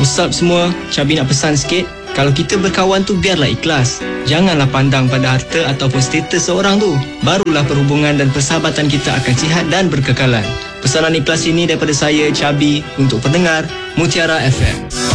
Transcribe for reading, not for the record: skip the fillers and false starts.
What's semua, Cabi nak pesan sikit. Kalau kita berkawan tu biarlah ikhlas. Janganlah pandang pada harta ataupun status seorang tu. Barulah perhubungan dan persahabatan kita akan sihat dan berkekalan. Pesanan ikhlas ini daripada saya, Cabi, untuk pendengar Mutiara FM.